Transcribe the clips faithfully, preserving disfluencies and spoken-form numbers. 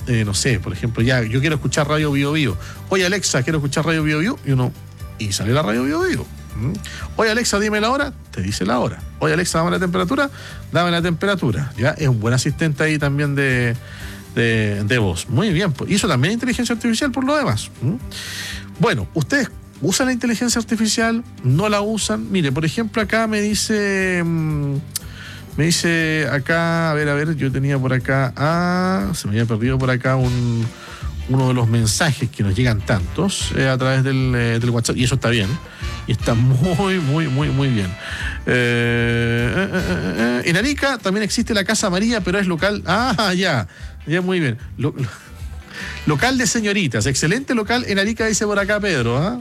eh, no sé, por ejemplo, ya yo quiero escuchar Radio Bio Bio. Oye, Alexa, quiero escuchar Radio Bio Bio. Y uno, y sale la Radio Bio Bio. ¿Mm? Oye, Alexa, dime la hora. Te dice la hora. Oye, Alexa, dame la temperatura. Dame la temperatura. Ya es un buen asistente ahí también de, de, de voz. Muy bien. Y eso también es inteligencia artificial por lo demás. ¿Mm? Bueno, ustedes usan la inteligencia artificial, no la usan. Mire, por ejemplo, acá me dice... Mmm, Me dice acá, a ver, a ver, yo tenía por acá, ah, se me había perdido por acá un, uno de los mensajes que nos llegan tantos eh, a través del, eh, del WhatsApp, y eso está bien, y está muy, muy, muy, muy bien. Eh, eh, eh, eh, en Arica también existe la Casa María, pero es local, ah, ya, ya muy bien. Lo, lo, local de señoritas, excelente local en Arica, dice por acá Pedro, ¿ah?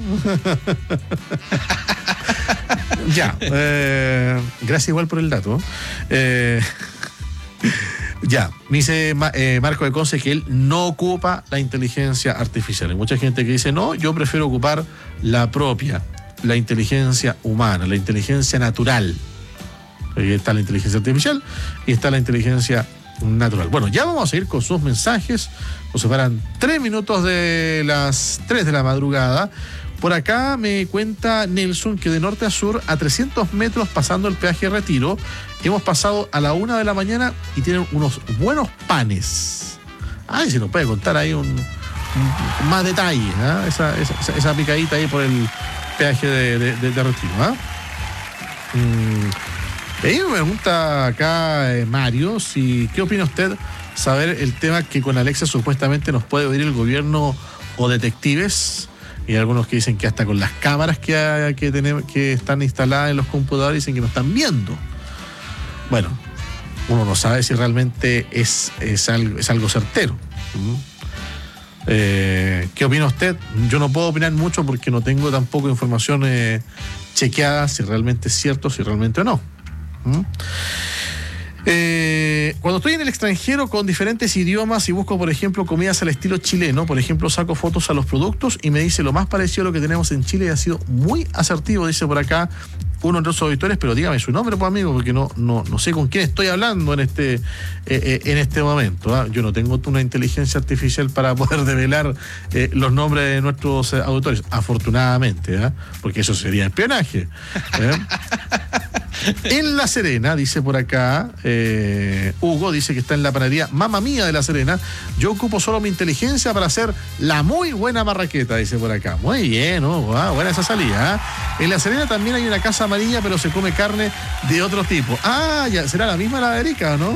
Ya, eh, gracias igual por el dato. Eh, ya, me dice eh, Marco de Conce que él no ocupa la inteligencia artificial. Hay mucha gente que dice, no, yo prefiero ocupar la propia, la inteligencia humana, la inteligencia natural. Ahí está la inteligencia artificial y está la inteligencia natural. Bueno, ya vamos a seguir con sus mensajes. Nos separan tres minutos de las tres de la madrugada. Por acá me cuenta Nelson que de norte a sur, a trescientos metros pasando el peaje Retiro, hemos pasado a la una de la mañana y tienen unos buenos panes. Ay, si nos puede contar ahí un, un más detalles, ¿eh? esa, esa, esa picadita ahí por el peaje de, de, de, de Retiro. ¿eh? Mm, ahí me pregunta acá eh, Mario, si, ¿qué opina usted saber el tema que con Alexa supuestamente nos puede oír el gobierno o detectives? Y hay algunos que dicen que hasta con las cámaras que, que, tenemos, que están instaladas en los computadores dicen que nos están viendo. Bueno, uno no sabe si realmente es, es, algo, es algo certero. ¿Mm? Eh, ¿Qué opina usted? Yo no puedo opinar mucho porque no tengo tampoco información eh, chequeada si realmente es cierto, si realmente o no. ¿Mm? Eh, cuando estoy en el extranjero con diferentes idiomas y busco, por ejemplo, comidas al estilo chileno, por ejemplo, saco fotos a los productos y me dice lo más parecido a lo que tenemos en Chile y ha sido muy asertivo, dice por acá uno de los auditores, pero dígame su nombre, pues amigo, porque no, no, no sé con quién estoy hablando en este, eh, eh, en este momento. ¿eh? Yo no tengo una inteligencia artificial para poder develar eh, los nombres de nuestros eh, auditores, afortunadamente, ¿eh? porque eso sería espionaje. ¿eh? En La Serena, dice por acá, eh, Hugo, dice que está en la panadería Mamma Mía de La Serena. Yo ocupo solo mi inteligencia para hacer la muy buena marraqueta, dice por acá. Muy bien, Hugo, ¿eh? Buena esa salida. ¿eh? En La Serena también hay una casa amarilla, pero se come carne de otro tipo. Ah, ya, ¿será la misma la de Erika, no?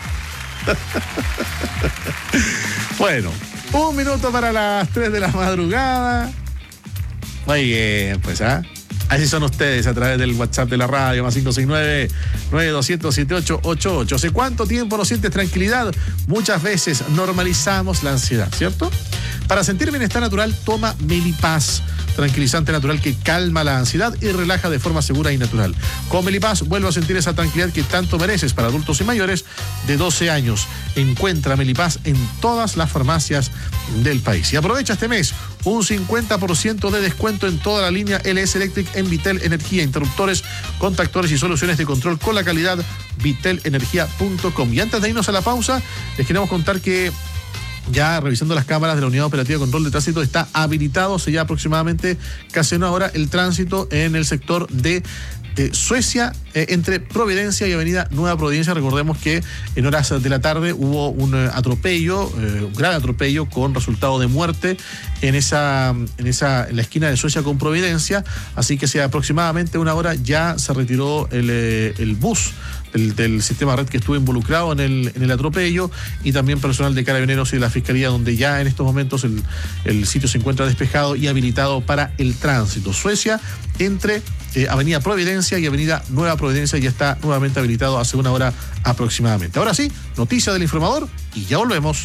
Bueno, un minuto para las tres de la madrugada. Muy bien, pues, ¿ah? ¿eh? Así son ustedes a través del WhatsApp de la radio, más cinco seis nueve, nueve dos cero cero, siete ocho ocho ocho. ¿Hace cuánto tiempo no sientes tranquilidad? Muchas veces normalizamos la ansiedad, ¿cierto? Para sentir bienestar natural, toma Melipaz, tranquilizante natural que calma la ansiedad y relaja de forma segura y natural. Con Melipaz vuelve a sentir esa tranquilidad que tanto mereces para adultos y mayores de doce años. Encuentra Melipaz en todas las farmacias del país. Y aprovecha este mes un cincuenta por ciento de descuento en toda la línea L S Electric en Vitel Energía, interruptores, contactores y soluciones de control con la calidad vitel energía punto com. Y antes de irnos a la pausa, les queremos contar que ya revisando las cámaras de la Unidad Operativa de Control de Tránsito está habilitado hace ya aproximadamente casi una hora el tránsito en el sector de Eh, Suecia, eh, entre Providencia y Avenida Nueva Providencia. Recordemos que en horas de la tarde hubo un eh, atropello, eh, un grave atropello con resultado de muerte en esa, en esa, en la esquina de Suecia con Providencia, así que hace aproximadamente una hora ya se retiró el, eh, el bus del, del sistema red que estuvo involucrado en el, en el atropello, y también personal de Carabineros y de la Fiscalía, donde ya en estos momentos el, el sitio se encuentra despejado y habilitado para el tránsito. Suecia entre Eh, Avenida Providencia y Avenida Nueva Providencia ya está nuevamente habilitado hace una hora aproximadamente. Ahora sí, noticia del informador y ya volvemos.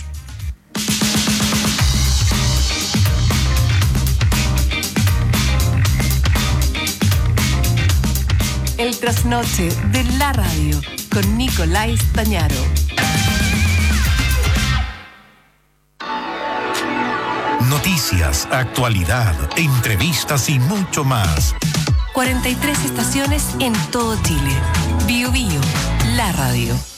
El trasnoche de la radio con Nicolás Stañaro. Noticias, actualidad, entrevistas y mucho más. cuarenta y tres estaciones en todo Chile. Bio Bio, la radio.